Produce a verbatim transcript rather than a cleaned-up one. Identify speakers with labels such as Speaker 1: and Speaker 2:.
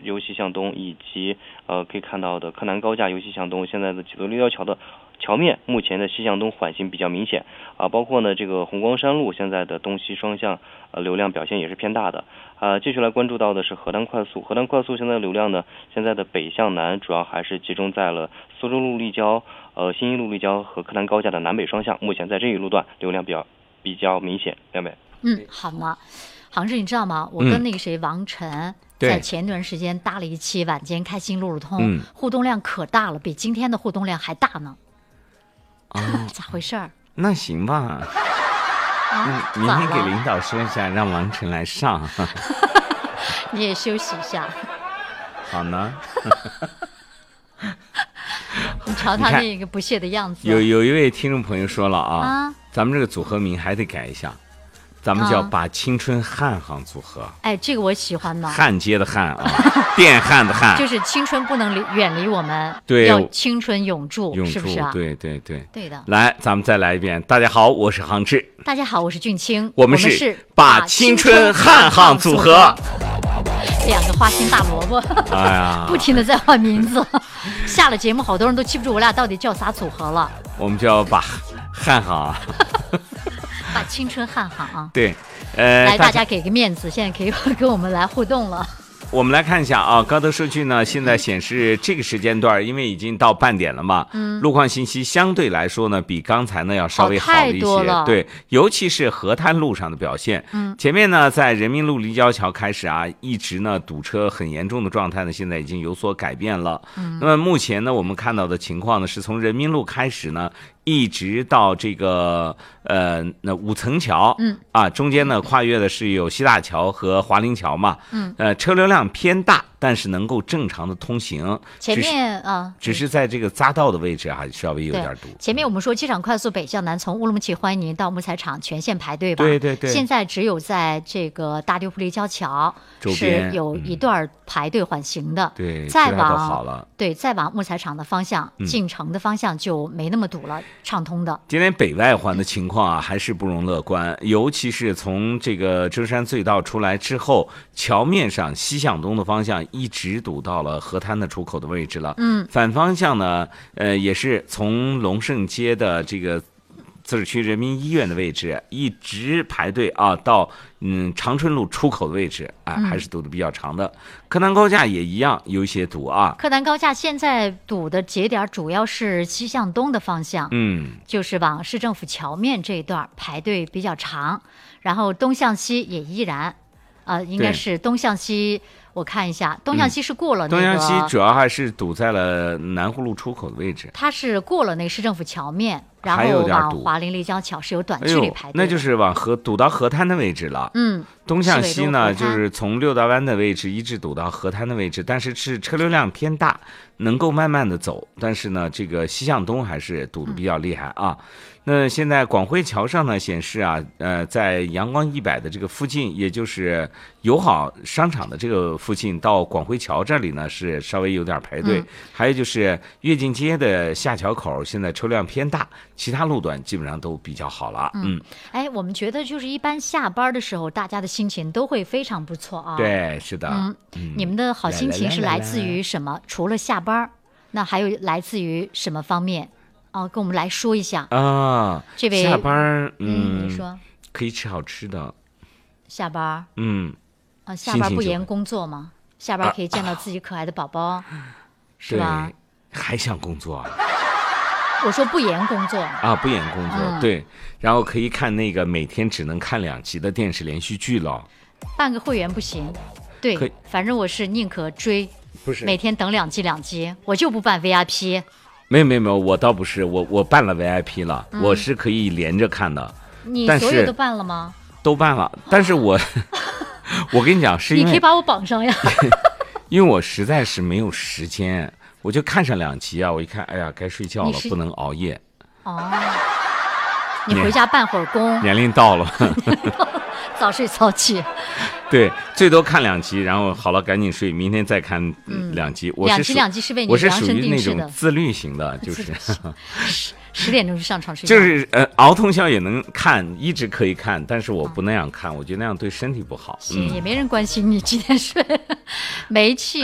Speaker 1: 由西向东，以及呃可以看到的柯南高架由西向东，现在的济泽立交桥的桥面目前的西向东缓行比较明显啊，包括呢这个红光山路现在的东西双向呃流量表现也是偏大的啊。继续来关注到的是河南快速，河南快速现在的流量呢，现在的北向南主要还是集中在了苏州路立交、呃新一路立交和柯南高架的南北双向，目前在这一路段流量比较比较明显。亮妹，
Speaker 2: 嗯，好吗？杭志，你知道吗？我跟那个谁王晨。在前段时间搭了一期晚间开心路路通、嗯，互动量可大了，比今天的互动量还大呢。啊、哦，咋回事儿？
Speaker 3: 那行吧，啊，明天给领导说一下，让王晨来上。
Speaker 2: 你也休息一下。
Speaker 3: 好呢。
Speaker 2: 你瞧他那个不屑的样子。
Speaker 3: 有有一位听众朋友说了啊，
Speaker 2: 啊
Speaker 3: 咱们这个组合名还得改一下。咱们叫把青春汉行组合、嗯、
Speaker 2: 哎，这个我喜欢呢。
Speaker 3: 焊接的焊啊，电焊的焊，
Speaker 2: 就是青春不能离远离我们，
Speaker 3: 对，
Speaker 2: 要青春永驻，
Speaker 3: 永驻
Speaker 2: 是不是啊？
Speaker 3: 对对对，
Speaker 2: 对的。
Speaker 3: 来，咱们再来一遍。大家好，我是杭志。
Speaker 2: 大家好，我是俊清。
Speaker 3: 我们是把青春汉行组合。
Speaker 2: 两个花心大萝卜，
Speaker 3: 哎呀，
Speaker 2: 不停的在换名字。下了节目，好多人都记不住我俩到底叫啥组合了。
Speaker 3: 我们叫把汉行。
Speaker 2: 把青春汉行啊！
Speaker 3: 对，呃，
Speaker 2: 来，大家给个面子，现在可以跟我们来互动了。
Speaker 3: 我们来看一下啊，高德数据呢，现在显示这个时间段，因为已经到半点了嘛，嗯，路况信息相对来说呢，比刚才呢要稍微好了一些，
Speaker 2: 哦、
Speaker 3: 对，尤其是河滩路上的表现。嗯，前面呢，在人民路立交桥开始啊，一直呢堵车很严重的状态呢，现在已经有所改变了。嗯，那么目前呢，我们看到的情况呢，是从人民路开始呢。一直到这个呃那五层桥，嗯啊，中间呢跨越的是有西大桥和华林桥嘛，嗯，呃车流量偏大，但是能够正常的通行。
Speaker 2: 前面啊，
Speaker 3: 只是在这个匝道的位置还稍微有点堵。
Speaker 2: 前面我们说机场快速北向南，从乌鲁木齐欢迎到木材厂全线排队吧？
Speaker 3: 对对对。
Speaker 2: 现在只有在这个大丢铺立交桥是有一段排队缓行的，
Speaker 3: 嗯、对，
Speaker 2: 再往
Speaker 3: 好了，
Speaker 2: 对，再往木材厂的方向、嗯、进城的方向就没那么堵了。畅通的。
Speaker 3: 今天北外环的情况啊，还是不容乐观，尤其是从这个舟山隧道出来之后，桥面上西向东的方向一直堵到了河滩的出口的位置了。嗯，反方向呢，呃，也是从龙胜街的这个自治区人民医院的位置一直排队啊，到嗯长春路出口的位置，哎、啊，还是堵得比较长的。嗯、柯南高架也一样有一些堵啊。
Speaker 2: 柯南高架现在堵的节点主要是西向东的方向，嗯，就是往市政府桥面这一段排队比较长，然后东向西也依然，呃，应该是东向西。我看一下，东向西是过了那个、嗯、
Speaker 3: 东向西主要还是堵在了南湖路出口的位置。
Speaker 2: 它是过了那个市政府桥面，然后往华林立交桥是有短距离排队、
Speaker 3: 哎，那就是往河堵到河滩的位置了。嗯，东向西呢，就是从六道湾的位置一直堵到河滩的位置，但是是车流量偏大，能够慢慢的走，但是呢，这个西向东还是堵得比较厉害啊。嗯，那现在广汇桥上呢显示啊，呃，在阳光一百的这个附近，也就是友好商场的这个附近到广汇桥这里呢是稍微有点排队，嗯、还有就是跃进街的下桥口现在车辆偏大，其他路段基本上都比较好了。嗯，
Speaker 2: 嗯哎，我们觉得就是一般下班的时候，大家的心情都会非常不错啊。
Speaker 3: 对，是的。
Speaker 2: 嗯，嗯你们的好心情是来自于什么？来来来来除了下班，那还有来自于什么方面？哦，跟我们来说一下
Speaker 3: 啊。
Speaker 2: 这位
Speaker 3: 下班，嗯，
Speaker 2: 嗯你说
Speaker 3: 可以吃好吃的。
Speaker 2: 下班，
Speaker 3: 嗯，
Speaker 2: 啊，下班不言工作吗？下班可以见到自己可爱的宝宝，啊、是吧？
Speaker 3: 还想工作？
Speaker 2: 我说不言工作
Speaker 3: 啊，不言工作，嗯、对，然后可以看那个每天只能看两集的电视连续剧了。
Speaker 2: 办个会员不行？对，反正我是宁可追，
Speaker 3: 不是每
Speaker 2: 天等两集两集，我就不办 V I P。
Speaker 3: 没有没有没有，我倒不是，我我办了 V I P 了，嗯、我是可以连着看的。
Speaker 2: 你所有都办了吗？
Speaker 3: 都办了，但是我我跟你讲，是因为
Speaker 2: 你可以把我绑上呀。
Speaker 3: 因为我实在是没有时间，我就看上两集啊，我一看，哎呀，该睡觉了，不能熬夜。
Speaker 2: 哦，你回家办会儿工。
Speaker 3: 年龄到了，
Speaker 2: 早睡早起。
Speaker 3: 对，最多看两集，然后好了赶紧睡，明天再看两集。
Speaker 2: 嗯、我是两集两集是为你
Speaker 3: 我是属于那种自律型的，就是
Speaker 2: 十十点钟就上床睡
Speaker 3: 觉。就是呃熬通宵也能看，一直可以看，但是我不那样看，我觉得那样对身体不好。
Speaker 2: 行、嗯，也没人关心你几点睡，没气。